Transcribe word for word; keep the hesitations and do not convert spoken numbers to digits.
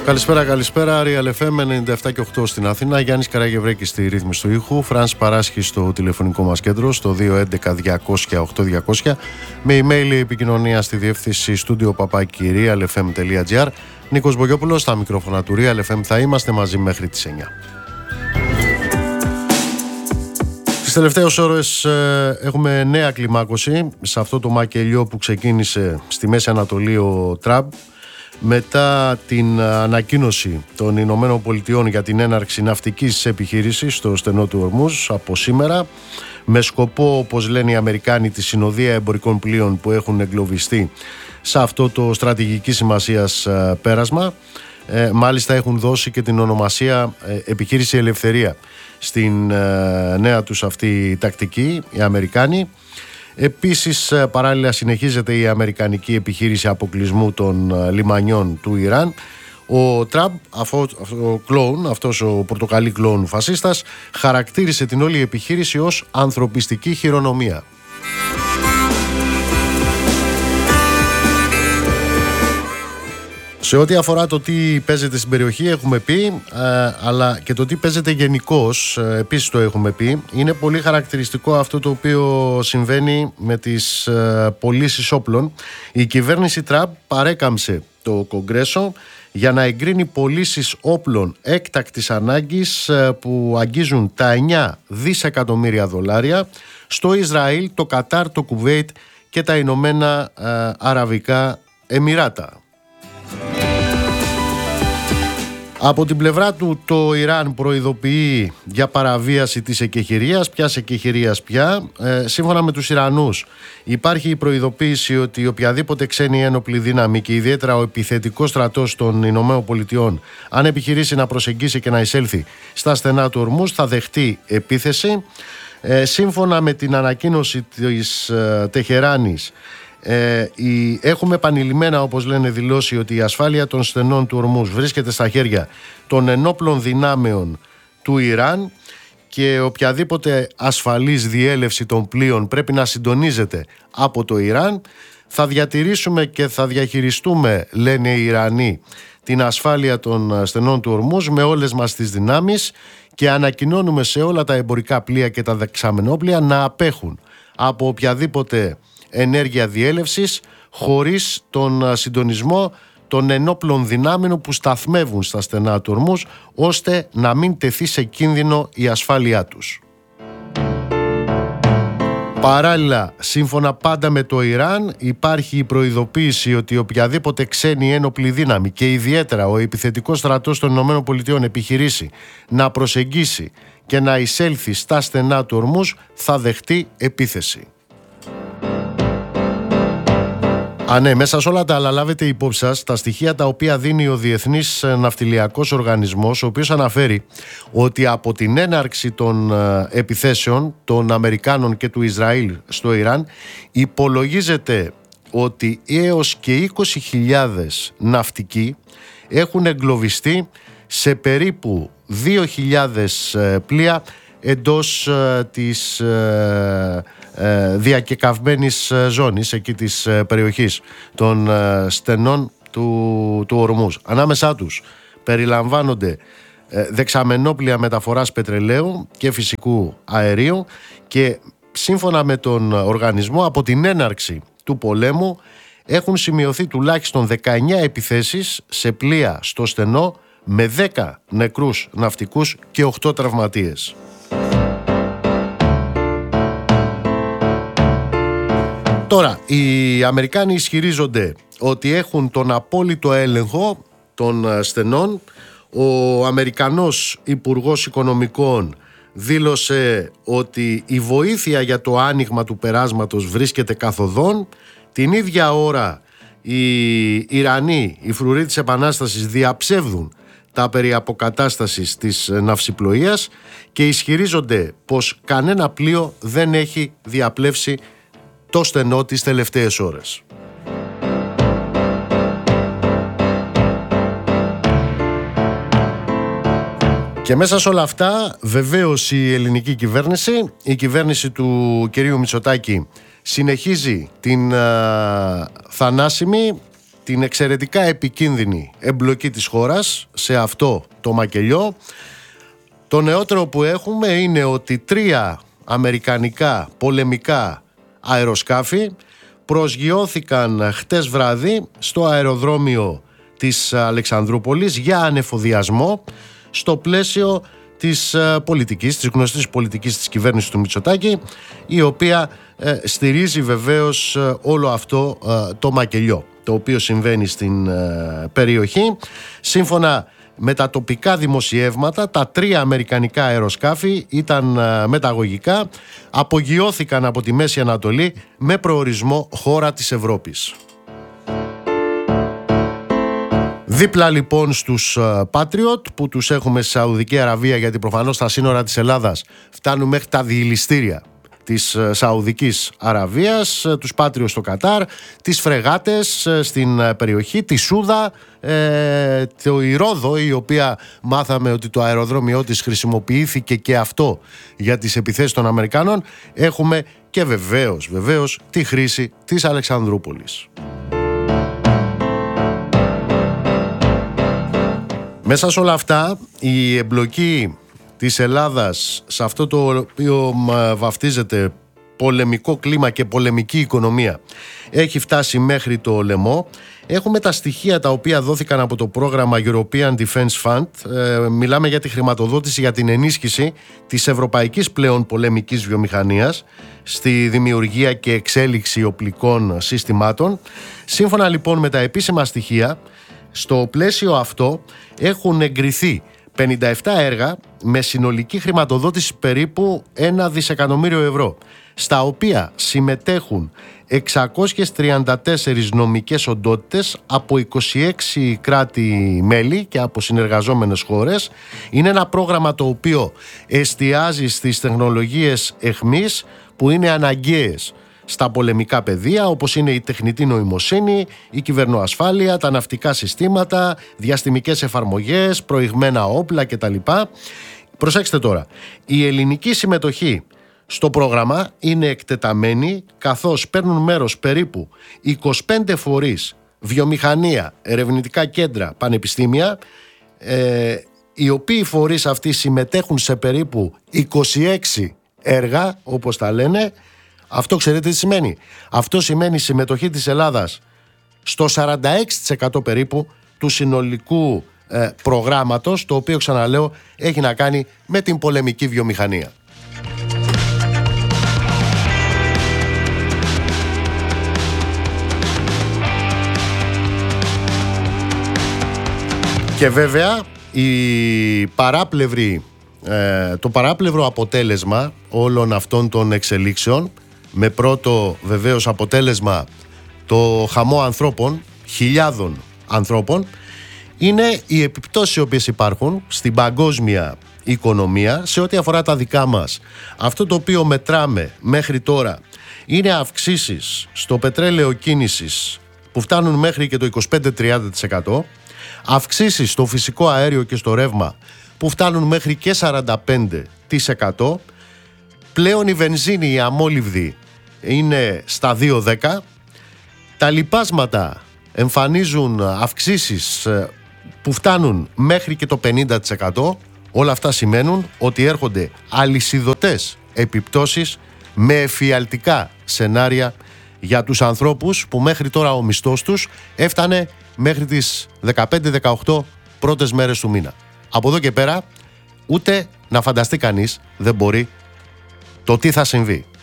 Καλησπέρα, καλησπέρα. Real εφ εμ ενενήντα επτά και οκτώ στην Αθήνα. Γιάννης Καραγευρέκης στη ρύθμιση του ήχου. Φρανς Παράσχη στο τηλεφωνικό μας κέντρο στο δύο έντεκα διακόσια οκτώ διακόσια. Με email επικοινωνία στη διεύθυνση στούντιο παπάκι real εφ εμ τελεία τζι άρ. Νίκος Μπογιόπουλος στα μικρόφωνα του Real εφ εμ. Θα είμαστε μαζί μέχρι τις εννιά. Τις τελευταίες ώρες ε, έχουμε νέα κλιμάκωση σε αυτό το μακελιό που ξεκίνησε στη Μέση Ανατολή ο Τραμπ μετά την ανακοίνωση των Ηνωμένων Πολιτειών για την έναρξη ναυτικής επιχείρησης στο στενό του Ορμούζ από σήμερα, με σκοπό, όπως λένε οι Αμερικάνοι, τη συνοδεία εμπορικών πλοίων που έχουν εγκλωβιστεί σε αυτό το στρατηγικής σημασίας ε, πέρασμα. Ε, μάλιστα έχουν δώσει και την ονομασία ε, Επιχείρηση Ελευθερία στην ε, νέα τους αυτή τακτική οι Αμερικάνοι. Επίσης παράλληλα συνεχίζεται η αμερικανική επιχείρηση αποκλεισμού των λιμανιών του Ιράν. Ο Τραμπ, αυτό, αυτό, ο κλόουν, αυτός ο πορτοκαλί κλόουν φασίστας, χαρακτήρισε την όλη επιχείρηση ως ανθρωπιστική χειρονομία. Σε ό,τι αφορά το τι παίζεται στην περιοχή έχουμε πει, ε, αλλά και το τι παίζεται γενικώς, ε, επίσης το έχουμε πει. Είναι πολύ χαρακτηριστικό αυτό το οποίο συμβαίνει με τις ε, πωλήσεις όπλων. Η κυβέρνηση Τραμπ παρέκαμψε το Κογκρέσο για να εγκρίνει πωλήσεις όπλων έκτακτης ανάγκης ε, που αγγίζουν τα εννιά δισεκατομμύρια δολάρια στο Ισραήλ, το Κατάρ, το Κουβέιτ και τα Ηνωμένα ε, Αραβικά Εμιράτα. Από την πλευρά του το Ιράν προειδοποιεί για παραβίαση της εκεχηρίας. Ποιας εκεχηρίας πια? Ε, σύμφωνα με τους Ιρανούς υπάρχει η προειδοποίηση ότι οποιαδήποτε ξένη ένοπλη δύναμη και ιδιαίτερα ο επιθετικός στρατός των Ηνωμένων Πολιτειών, αν επιχειρήσει να προσεγγίσει και να εισέλθει στα στενά του Ορμούζ, θα δεχτεί επίθεση. Ε, σύμφωνα με την ανακοίνωση της ε, Τεχεράνης, Ε, η, έχουμε επανειλημμένα, όπως λένε, δηλώσει ότι η ασφάλεια των στενών του Ορμούζ βρίσκεται στα χέρια των ενόπλων δυνάμεων του Ιράν και οποιαδήποτε ασφαλής διέλευση των πλοίων πρέπει να συντονίζεται από το Ιράν. Θα διατηρήσουμε και θα διαχειριστούμε, λένε οι Ιρανοί, την ασφάλεια των στενών του Ορμούζ με όλες μας τις δυνάμεις και ανακοινώνουμε σε όλα τα εμπορικά πλοία και τα δεξαμενόπλια να απέχουν από οποιαδήποτε ενέργεια διέλευσης χωρίς τον συντονισμό των ενόπλων δυνάμεων που σταθμεύουν στα στενά του Ορμούζ, ώστε να μην τεθεί σε κίνδυνο η ασφάλειά τους. Παράλληλα, σύμφωνα πάντα με το Ιράν, υπάρχει η προειδοποίηση ότι οποιαδήποτε ξένη ένοπλη δύναμη και ιδιαίτερα ο επιθετικός στρατός των ΗΠΑ επιχειρήσει να προσεγγίσει και να εισέλθει στα στενά του Ορμούζ θα δεχτεί επίθεση. Α, ναι, μέσα σε όλα τα άλλα λάβετε υπόψη σας τα στοιχεία τα οποία δίνει ο Διεθνής Ναυτιλιακός Οργανισμός, ο οποίος αναφέρει ότι από την έναρξη των επιθέσεων των Αμερικάνων και του Ισραήλ στο Ιράν υπολογίζεται ότι έως και είκοσι χιλιάδες ναυτικοί έχουν εγκλωβιστεί σε περίπου δύο χιλιάδες πλοία εντός ε, της ε, ε, διακεκαυμένης ζώνης εκεί της ε, περιοχής των ε, στενών του, του Ορμούζ. Ανάμεσά τους περιλαμβάνονται ε, δεξαμενόπλια μεταφοράς πετρελαίου και φυσικού αερίου και σύμφωνα με τον οργανισμό από την έναρξη του πολέμου έχουν σημειωθεί τουλάχιστον δεκαεννιά επιθέσεις σε πλοία στο στενό με δέκα νεκρούς ναυτικούς και οκτώ τραυματίες. Τώρα, οι Αμερικάνοι ισχυρίζονται ότι έχουν τον απόλυτο έλεγχο των στενών. Ο Αμερικανός Υπουργός Οικονομικών δήλωσε ότι η βοήθεια για το άνοιγμα του περάσματος βρίσκεται καθοδόν. Την ίδια ώρα οι Ιρανοί, οι φρουροί της Επανάστασης, διαψεύδουν τα περί αποκατάστασης της ναυσιπλοείας και ισχυρίζονται πως κανένα πλοίο δεν έχει διαπλεύσει το στενό τις τελευταίες ώρες. Και μέσα σε όλα αυτά βεβαίως η ελληνική κυβέρνηση, η κυβέρνηση του κυρίου Μητσοτάκη συνεχίζει την α, θανάσιμη, την εξαιρετικά επικίνδυνη εμπλοκή της χώρας σε αυτό το μακελιό. Το νεότερο που έχουμε είναι ότι τρία αμερικανικά πολεμικά αεροσκάφη προσγειώθηκαν χτες βράδυ στο αεροδρόμιο της Αλεξανδρούπολης για ανεφοδιασμό στο πλαίσιο της πολιτικής, της γνωστής πολιτικής της κυβέρνησης του Μητσοτάκη, η οποία ε, στηρίζει βεβαίως ε, όλο αυτό ε, το μακελιό το οποίο συμβαίνει στην ε, περιοχή. Σύμφωνα με τα τοπικά δημοσιεύματα, τα τρία αμερικανικά αεροσκάφη ήταν ε, μεταγωγικά, απογειώθηκαν από τη Μέση Ανατολή με προορισμό χώρα της Ευρώπης. Δίπλα λοιπόν στους Patriot που τους έχουμε στη Σαουδική Αραβία, γιατί προφανώς στα σύνορα της Ελλάδας φτάνουν μέχρι τα διηλιστήρια της Σαουδικής Αραβίας, τους Patriot στο Κατάρ, τις φρεγάτες στην περιοχή, τη Σούδα, ε, το Ηρόδο, η οποία μάθαμε ότι το αεροδρόμιό της χρησιμοποιήθηκε και αυτό για τις επιθέσεις των Αμερικάνων. Έχουμε και βεβαίως, βεβαίως τη χρήση της Αλεξανδρούπολης. Μέσα σε όλα αυτά, η εμπλοκή της Ελλάδας σε αυτό το οποίο βαφτίζεται πολεμικό κλίμα και πολεμική οικονομία έχει φτάσει μέχρι το λαιμό. Έχουμε τα στοιχεία τα οποία δόθηκαν από το πρόγραμμα European Defense Fund. Ε, μιλάμε για τη χρηματοδότηση για την ενίσχυση της ευρωπαϊκής πλέον πολεμικής βιομηχανίας στη δημιουργία και εξέλιξη οπλικών συστημάτων. Σύμφωνα λοιπόν με τα επίσημα στοιχεία, στο πλαίσιο αυτό έχουν εγκριθεί πενήντα επτά έργα με συνολική χρηματοδότηση περίπου ένα δισεκατομμύριο ευρώ, στα οποία συμμετέχουν εξακόσιες τριάντα τέσσερις νομικές οντότητες από είκοσι έξι κράτη-μέλη και από συνεργαζόμενες χώρες. Είναι ένα πρόγραμμα το οποίο εστιάζει στις τεχνολογίες εχμής που είναι αναγκαίες στα πολεμικά πεδία, όπως είναι η τεχνητή νοημοσύνη, η κυβερνοασφάλεια, τα ναυτικά συστήματα, διαστημικές εφαρμογές, προηγμένα όπλα κτλ. Προσέξτε τώρα, η ελληνική συμμετοχή στο πρόγραμμα είναι εκτεταμένη, καθώς παίρνουν μέρος περίπου είκοσι πέντε φορείς, βιομηχανία, ερευνητικά κέντρα, πανεπιστήμια, ε, οι οποίοι φορείς αυτοί συμμετέχουν σε περίπου είκοσι έξι έργα, όπως τα λένε. Αυτό ξέρετε τι σημαίνει? Αυτό σημαίνει συμμετοχή της Ελλάδας στο σαράντα έξι τοις εκατό περίπου του συνολικού ε, προγράμματος, το οποίο, ξαναλέω, έχει να κάνει με την πολεμική βιομηχανία. Και βέβαια η παράπλευρη, ε, το παράπλευρο αποτέλεσμα όλων αυτών των εξελίξεων, με πρώτο βεβαίως αποτέλεσμα το χαμό ανθρώπων, χιλιάδων ανθρώπων, είναι οι επιπτώσεις οι οποίες υπάρχουν στην παγκόσμια οικονομία σε ό,τι αφορά τα δικά μας. Αυτό το οποίο μετράμε μέχρι τώρα είναι αυξήσεις στο πετρέλαιο κίνησης που φτάνουν μέχρι και το είκοσι πέντε με τριάντα τοις εκατό, αυξήσεις στο φυσικό αέριο και στο ρεύμα που φτάνουν μέχρι και σαράντα πέντε τοις εκατό. Πλέον η βενζίνη, η αμόλυβδη, είναι στα δύο δέκα. Τα λιπάσματα εμφανίζουν αυξήσεις που φτάνουν μέχρι και το πενήντα τοις εκατό. Όλα αυτά σημαίνουν ότι έρχονται αλυσιδωτές επιπτώσεις με εφιαλτικά σενάρια για τους ανθρώπους που μέχρι τώρα ο μισθός τους έφτανε μέχρι τις δεκαπέντε δεκαοκτώ πρώτες μέρες του μήνα. Από εδώ και πέρα ούτε να φανταστεί κανείς δεν μπορεί το τι θα συμβεί.